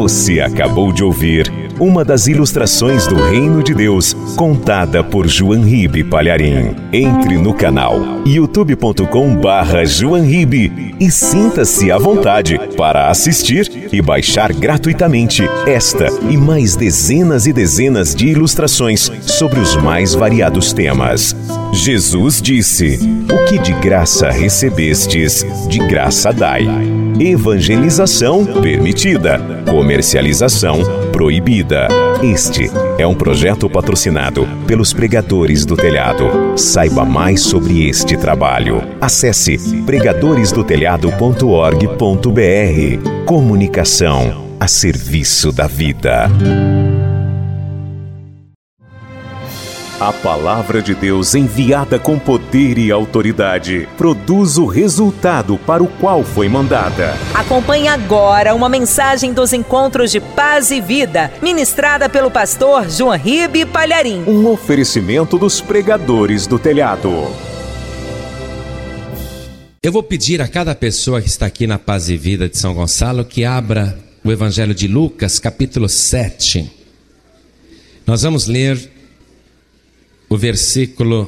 Você acabou de ouvir uma das ilustrações do Reino de Deus, contada por João Ribe Palharim. Entre no canal youtube.com/João Ribe e sinta-se à vontade para assistir e baixar gratuitamente esta e mais dezenas e dezenas de ilustrações sobre os mais variados temas. Jesus disse: "O que de graça recebestes, de graça dai." Evangelização permitida, comercialização proibida. Este é um projeto patrocinado pelos Pregadores do Telhado. Saiba mais sobre este trabalho. Acesse pregadoresdotelhado.org.br. Comunicação a serviço da vida. A palavra de Deus, enviada com poder e autoridade, produz o resultado para o qual foi mandada. Acompanhe agora uma mensagem dos Encontros de Paz e Vida, ministrada pelo pastor João Ribe Palharim. Um oferecimento dos Pregadores do Telhado. Eu vou pedir a cada pessoa que está aqui na Paz e Vida de São Gonçalo que abra o Evangelho de Lucas, capítulo 7. Nós vamos ler o versículo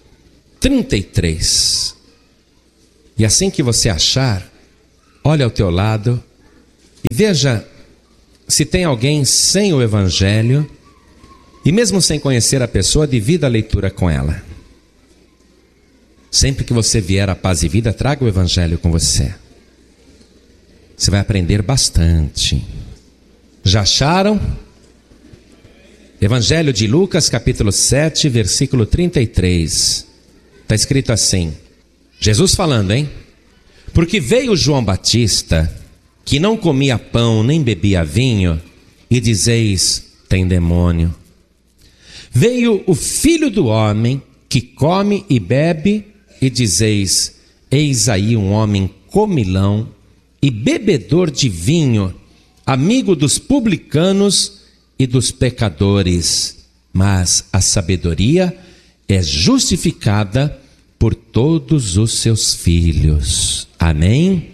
33. E assim que você achar, olhe ao teu lado e veja se tem alguém sem o Evangelho, e mesmo sem conhecer a pessoa, divida a leitura com ela. Sempre que você vier à Paz e Vida, traga o Evangelho com você. Você vai aprender bastante. Já acharam? Evangelho de Lucas, capítulo 7, versículo 33. Está escrito assim, Jesus falando, hein? Porque veio João Batista, que não comia pão nem bebia vinho, e dizeis, tem demônio. Veio o Filho do Homem, que come e bebe, e dizeis, eis aí um homem comilão e bebedor de vinho, amigo dos publicanos e dos pecadores, mas a sabedoria é justificada por todos os seus filhos. Amém?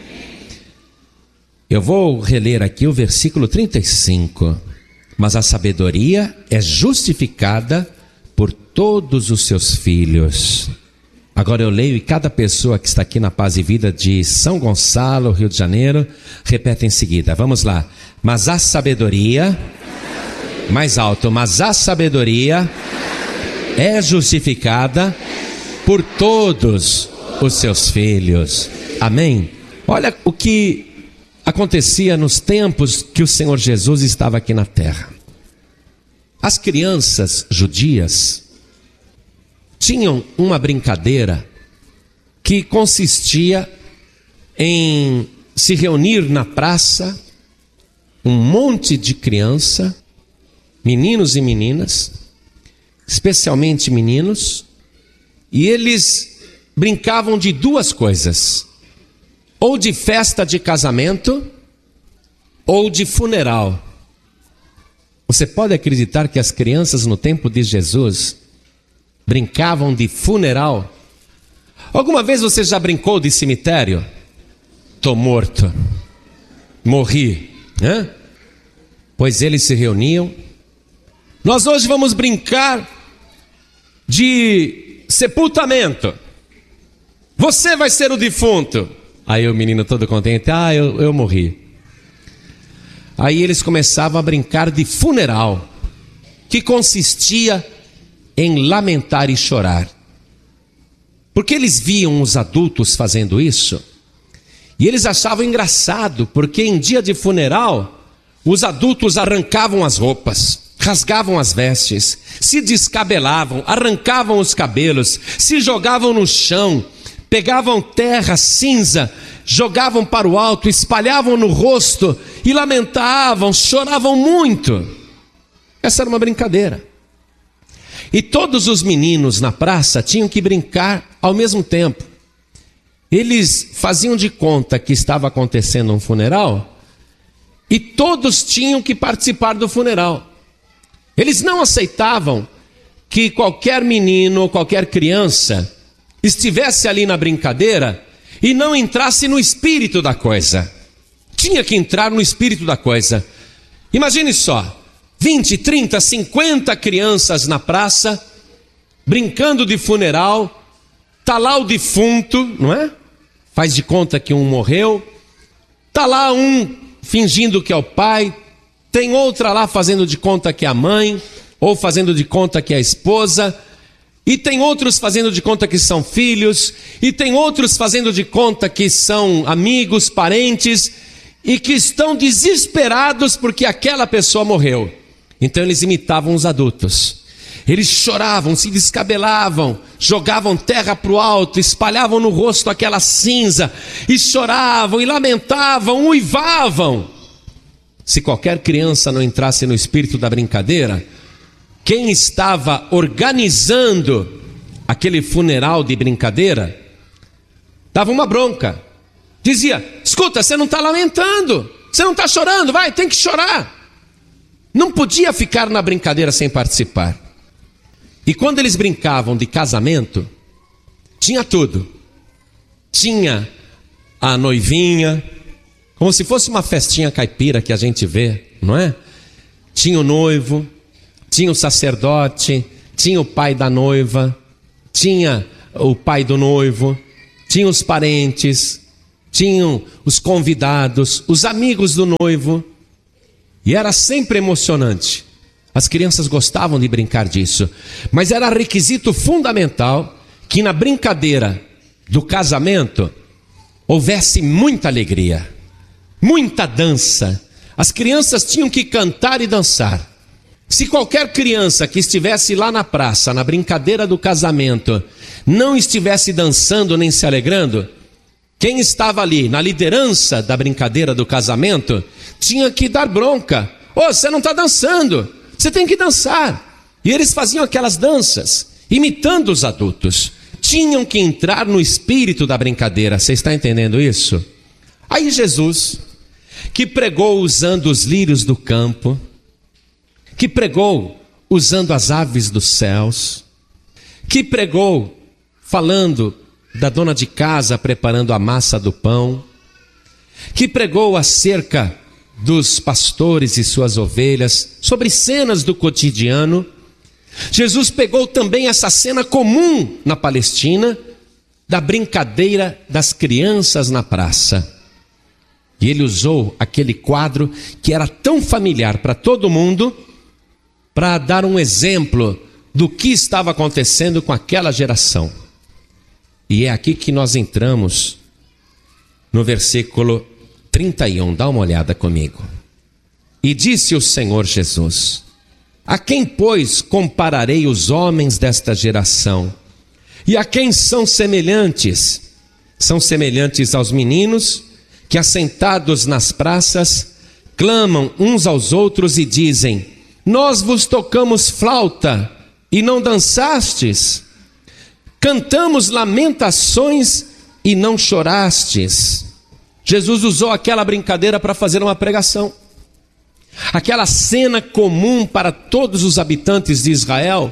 Eu vou reler aqui o versículo 35. Mas a sabedoria é justificada por todos os seus filhos. Agora eu leio e cada pessoa que está aqui na Paz e Vida de São Gonçalo, Rio de Janeiro, repete em seguida. Vamos lá. Mas a sabedoria... Mais alto, mas a sabedoria é justificada por todos os seus filhos. Amém? Olha o que acontecia nos tempos que o Senhor Jesus estava aqui na terra. As crianças judias tinham uma brincadeira que consistia em se reunir na praça, um monte de criança, meninos e meninas, especialmente meninos, e eles brincavam de duas coisas: ou de festa de casamento, ou de funeral. Você pode acreditar que as crianças no tempo de Jesus brincavam de funeral? Alguma vez você já brincou de cemitério? Tô morto, morri, né? Pois eles se reuniam. Nós hoje vamos brincar de sepultamento. Você vai ser o defunto. Aí o menino todo contente, eu morri. Aí eles começavam a brincar de funeral, que consistia em lamentar e chorar. Porque eles viam os adultos fazendo isso, e eles achavam engraçado, porque em dia de funeral, os adultos arrancavam as roupas, rasgavam as vestes, se descabelavam, arrancavam os cabelos, se jogavam no chão, pegavam terra, cinza, jogavam para o alto, espalhavam no rosto e lamentavam, choravam muito. Essa era uma brincadeira. E todos os meninos na praça tinham que brincar ao mesmo tempo. Eles faziam de conta que estava acontecendo um funeral e todos tinham que participar do funeral. Eles não aceitavam que qualquer menino ou qualquer criança estivesse ali na brincadeira e não entrasse no espírito da coisa. tinha que entrar no espírito da coisa. Imagine só, 20, 30, 50 crianças na praça, brincando de funeral, tá lá o defunto, não é? Faz de conta que um morreu, tá lá um fingindo que é o pai, tem outra lá fazendo de conta que é a mãe, ou fazendo de conta que é a esposa, e tem outros fazendo de conta que são filhos, e tem outros fazendo de conta que são amigos, parentes, e que estão desesperados porque aquela pessoa morreu. Então eles imitavam os adultos. Eles choravam, se descabelavam, jogavam terra para o alto, espalhavam no rosto aquela cinza, e choravam, e lamentavam, uivavam. Se qualquer criança não entrasse no espírito da brincadeira, quem estava organizando aquele funeral de brincadeira, dava uma bronca. Dizia: escuta, você não está lamentando, você não está chorando, vai, tem que chorar. Não podia ficar na brincadeira sem participar. E quando eles brincavam de casamento, tinha tudo. Tinha a noivinha, como se fosse uma festinha caipira que a gente vê, não é? Tinha o noivo, tinha o sacerdote, tinha o pai da noiva, tinha o pai do noivo, tinha os parentes, tinham os convidados, os amigos do noivo. E era sempre emocionante. As crianças gostavam de brincar disso. Mas era requisito fundamental que na brincadeira do casamento houvesse muita alegria, muita dança. As crianças tinham que cantar e dançar. Se qualquer criança que estivesse lá na praça, na brincadeira do casamento, não estivesse dançando nem se alegrando, quem estava ali na liderança da brincadeira do casamento tinha que dar bronca. Ô, você não está dançando, você tem que dançar. E eles faziam aquelas danças, imitando os adultos. Tinham que entrar no espírito da brincadeira. Você está entendendo isso? Aí Jesus, que pregou usando os lírios do campo, que pregou usando as aves dos céus, que pregou falando da dona de casa preparando a massa do pão, que pregou acerca dos pastores e suas ovelhas, sobre cenas do cotidiano. Jesus pegou também essa cena comum na Palestina, da brincadeira das crianças na praça. E ele usou aquele quadro que era tão familiar para todo mundo, para dar um exemplo do que estava acontecendo com aquela geração. E é aqui que nós entramos no versículo 31, dá uma olhada comigo. E disse o Senhor Jesus: a quem, pois, compararei os homens desta geração? E a quem são semelhantes? São semelhantes aos meninos que, assentados nas praças, clamam uns aos outros e dizem: nós vos tocamos flauta e não dançastes, cantamos lamentações e não chorastes. Jesus usou aquela brincadeira para fazer uma pregação. Aquela cena comum para todos os habitantes de Israel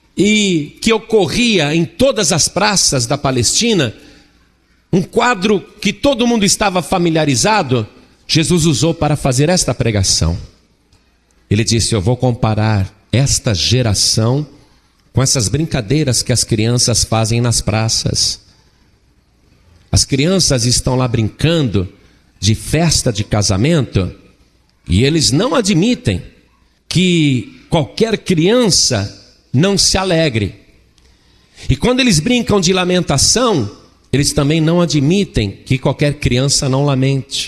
e que ocorria em todas as praças da Palestina, um quadro que todo mundo estava familiarizado, Jesus usou para fazer esta pregação. Ele disse: eu vou comparar esta geração com essas brincadeiras que as crianças fazem nas praças. As crianças estão lá brincando de festa de casamento e eles não admitem que qualquer criança não se alegre. E quando eles brincam de lamentação, eles também não admitem que qualquer criança não lamente.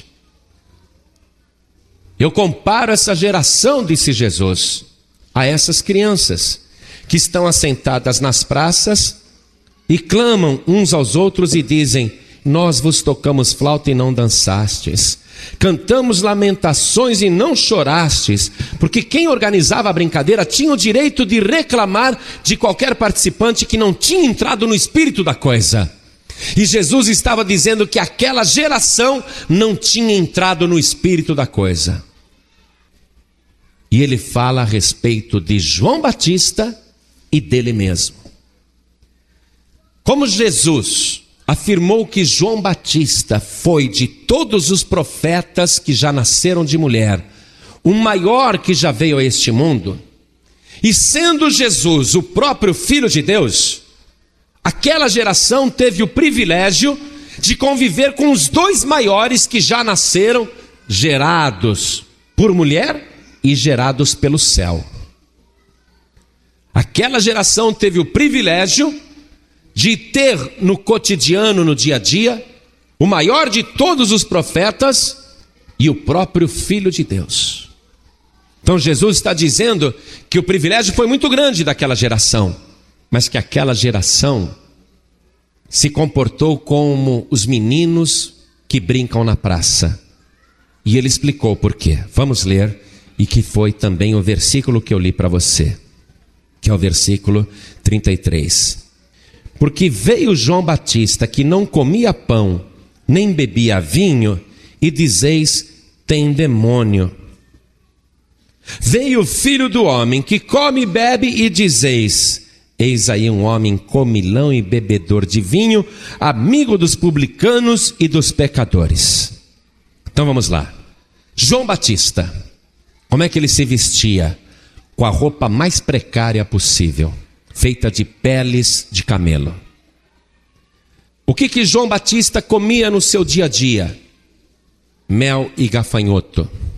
Eu comparo essa geração, disse Jesus, a essas crianças que estão assentadas nas praças e clamam uns aos outros e dizem: nós vos tocamos flauta e não dançastes, cantamos lamentações e não chorastes. Porque quem organizava a brincadeira tinha o direito de reclamar de qualquer participante que não tinha entrado no espírito da coisa. E Jesus estava dizendo que aquela geração não tinha entrado no espírito da coisa. E ele fala a respeito de João Batista e dele mesmo. Como Jesus afirmou que João Batista foi, de todos os profetas que já nasceram de mulher, o maior que já veio a este mundo, e sendo Jesus o próprio Filho de Deus, aquela geração teve o privilégio de conviver com os dois maiores que já nasceram, gerados por mulher e gerados pelo céu. Aquela geração teve o privilégio de ter no cotidiano, no dia a dia, o maior de todos os profetas e o próprio Filho de Deus. Então Jesus está dizendo que o privilégio foi muito grande daquela geração, mas que aquela geração se comportou como os meninos que brincam na praça. E ele explicou por quê. Vamos ler, e que foi também o versículo que eu li para você, que é o versículo 33. Porque veio João Batista, que não comia pão, nem bebia vinho, e dizeis, tem demônio. Veio o Filho do Homem, que come e bebe, e dizeis, eis aí um homem comilão e bebedor de vinho, amigo dos publicanos e dos pecadores. Então vamos lá. João Batista, como é que ele se vestia? Com a roupa mais precária possível, feita de peles de camelo. O que João Batista comia no seu dia a dia? Mel e gafanhoto.